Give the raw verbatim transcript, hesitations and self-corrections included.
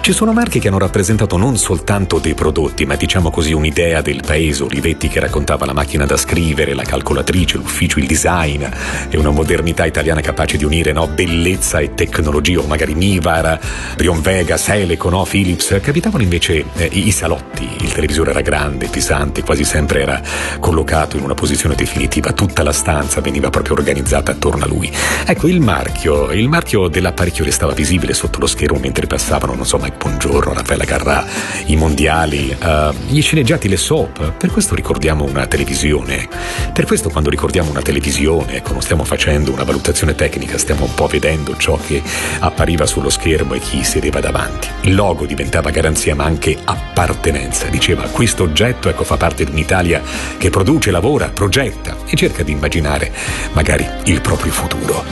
Ci sono marchi che hanno rappresentato non soltanto dei prodotti, ma diciamo così un'idea del paese. Olivetti che raccontava la macchina da scrivere, la calcolatrice, l'ufficio, il design e una modernità italiana capace di unire, no, bellezza e tecnologia, o magari Mivar, Brion Vega, Seleco, no, Philips. Capitavano invece eh, i salotti, il televisore era grande, pesante, quasi sempre era collocato in una posizione definitiva, tutta la stanza veniva proprio organizzata attorno a lui. Ecco, il marchio, il marchio dell'apparecchio restava visibile sotto lo schermo mentre passavano, non so, Mike Bongiorno, Raffaella Carrà, i mondiali, uh, gli sceneggiati, le soap. Per questo ricordiamo una televisione. Per questo quando ricordiamo una televisione, ecco, non stiamo facendo una valutazione tecnica, stiamo un po' vedendo ciò che appariva sullo schermo e chi sedeva davanti. Il logo diventava garanzia ma anche appartenenza. Diceva, questo oggetto, ecco, fa parte di un'Italia che produce, lavora, progetta e cerca di immaginare magari il proprio futuro.